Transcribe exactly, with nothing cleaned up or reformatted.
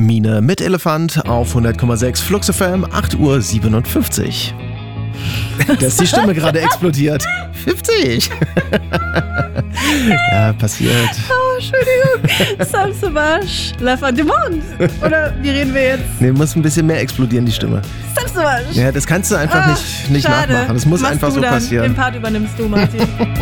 Mine mit Elefant auf hundert Komma sechs Flux F M, acht Uhr siebenundfünfzig. Da ist die Stimme gerade explodiert. fünfzig. Ja, passiert. Oh, Entschuldigung. Samsavash, Lafan du Monde. Oder wie reden wir jetzt? Nee, muss ein bisschen mehr explodieren, die Stimme. Samsavash. Ja, das kannst du einfach Ah, nicht, nicht schade. nachmachen. Das muss Machst einfach du so dann. passieren. Den Part übernimmst du, Martin.